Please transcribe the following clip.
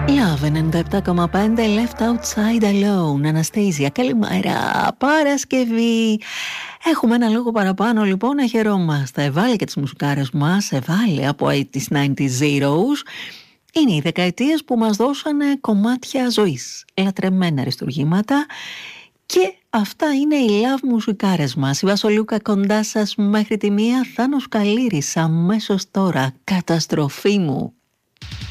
Love 97,5 Left Outside Alone. Αναστέζια, καλημέρα. Παρασκευή. Έχουμε ένα λόγο παραπάνω λοιπόν να χαιρόμαστε. Εβάλε και τις μουσικάρες μας, εβάλε από 80s, 90s, zeros. Είναι οι δεκαετίες που μας δώσανε κομμάτια ζωής, λατρεμένα αριστουργήματα. Και αυτά είναι οι love μουσικάρες μας. Η Βασολούκα κοντά σας μέχρι τη μία. Θάνος Καλήρης αμέσως τώρα. Καταστροφή μου.